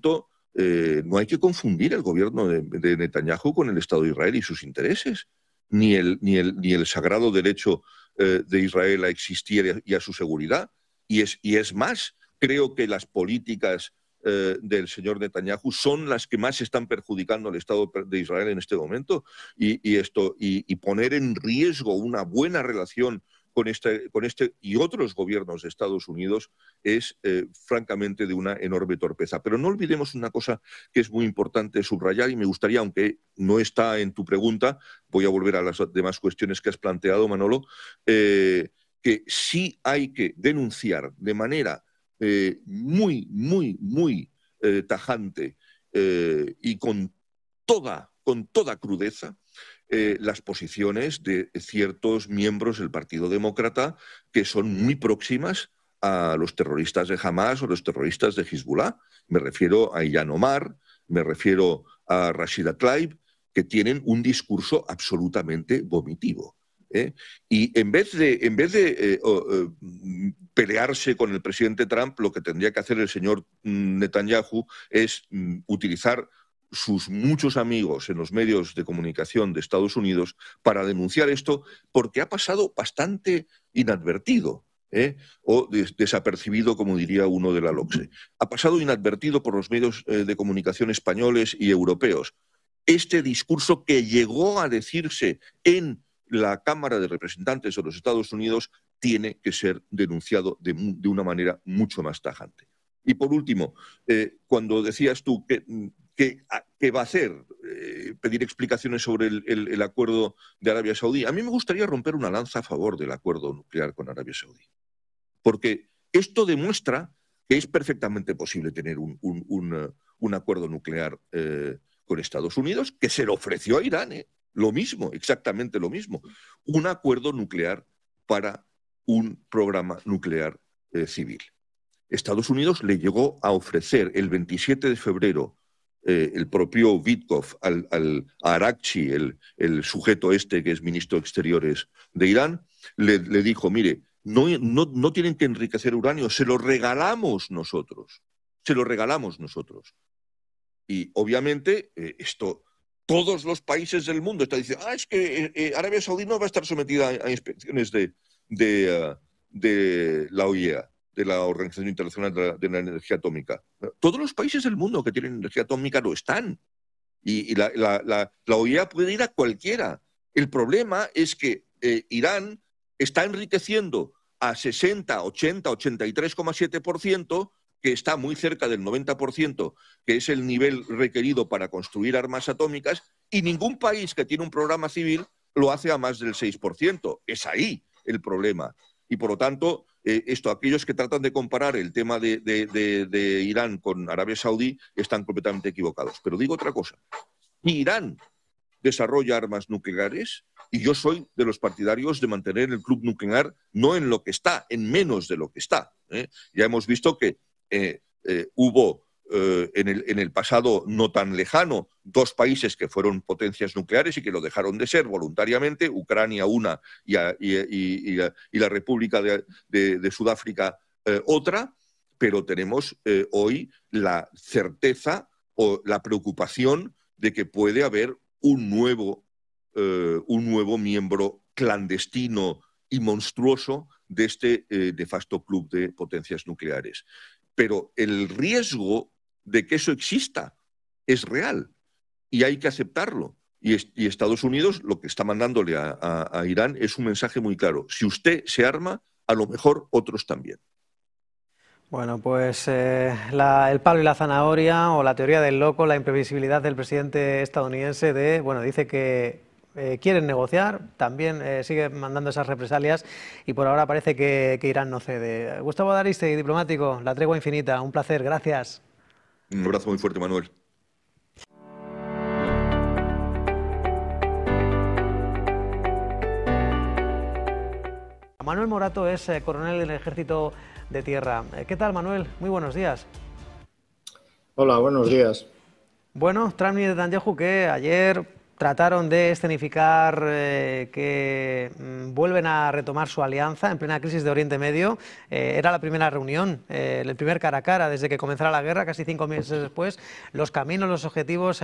tanto, no hay que confundir el gobierno de Netanyahu con el Estado de Israel y sus intereses, ni el sagrado derecho de Israel a existir y a su seguridad. Y es más, creo que las políticas del señor Netanyahu son las que más están perjudicando al Estado de Israel en este momento, y poner en riesgo una buena relación con este y otros gobiernos de Estados Unidos es francamente de una enorme torpeza. Pero no olvidemos una cosa que es muy importante subrayar, y me gustaría, aunque no está en tu pregunta, voy a volver a las demás cuestiones que has planteado, Manolo, que sí hay que denunciar de manera muy tajante y con toda crudeza las posiciones de ciertos miembros del Partido Demócrata que son muy próximas a los terroristas de Hamas o los terroristas de Hezbollah. Me refiero a Ilhan Omar, me refiero a Rashida Tlaib, que tienen un discurso absolutamente vomitivo. Y en vez de pelearse con el presidente Trump, lo que tendría que hacer el señor Netanyahu es utilizar sus muchos amigos en los medios de comunicación de Estados Unidos para denunciar esto, porque ha pasado bastante inadvertido, o desapercibido, como diría uno de la LOCSE. Ha pasado inadvertido por los medios de comunicación españoles y europeos. Este discurso que llegó a decirse en la Cámara de Representantes de los Estados Unidos tiene que ser denunciado de una manera mucho más tajante. Y por último, cuando decías tú ¿qué va a hacer? Pedir explicaciones sobre el acuerdo de Arabia Saudí. A mí me gustaría romper una lanza a favor del acuerdo nuclear con Arabia Saudí, porque esto demuestra que es perfectamente posible tener un acuerdo nuclear con Estados Unidos, que se lo ofreció a Irán, lo mismo, exactamente lo mismo. Un acuerdo nuclear para un programa nuclear civil. Estados Unidos le llegó a ofrecer el 27 de febrero el propio Witkoff a Araghchi, el sujeto este que es ministro de Exteriores de Irán, le dijo, mire, no tienen que enriquecer uranio, se lo regalamos nosotros. Se lo regalamos nosotros. Y obviamente todos los países del mundo están diciendo, es que Arabia Saudí no va a estar sometida a inspecciones de la OIEA, de la Organización Internacional de la Energía Atómica. Todos los países del mundo que tienen energía atómica lo están. Y la OIEA puede ir a cualquiera. El problema es que Irán está enriqueciendo a 60, 80, 83,7%, que está muy cerca del 90%, que es el nivel requerido para construir armas atómicas, y ningún país que tiene un programa civil lo hace a más del 6%. Es ahí el problema. Y por lo tanto, aquellos que tratan de comparar el tema de Irán con Arabia Saudí están completamente equivocados. Pero digo otra cosa. Irán desarrolla armas nucleares y yo soy de los partidarios de mantener el club nuclear no en lo que está, en menos de lo que está. Ya hemos visto que hubo en el pasado no tan lejano dos países que fueron potencias nucleares y que lo dejaron de ser voluntariamente, Ucrania una y la República de Sudáfrica otra, pero tenemos hoy la certeza o la preocupación de que puede haber un nuevo miembro clandestino y monstruoso de este nefasto club de potencias nucleares. Pero el riesgo de que eso exista es real y hay que aceptarlo. Y Estados Unidos lo que está mandándole a Irán es un mensaje muy claro. Si usted se arma, a lo mejor otros también. Bueno, pues el palo y la zanahoria, o la teoría del loco, la imprevisibilidad del presidente estadounidense dice que quieren negociar, también sigue mandando esas represalias y por ahora parece que Irán no cede. Gustavo Adaristi, diplomático, la tregua infinita, un placer, gracias. Un abrazo muy fuerte, Manuel. Manuel Morato es coronel del Ejército de Tierra. ¿Qué tal, Manuel? Muy buenos días. Hola, buenos días. Bueno, Trump y Netanyahu, que ayer trataron de escenificar que vuelven a retomar su alianza en plena crisis de Oriente Medio. Era la primera reunión, el primer cara a cara desde que comenzara la guerra, casi 5 meses después. Los caminos, los objetivos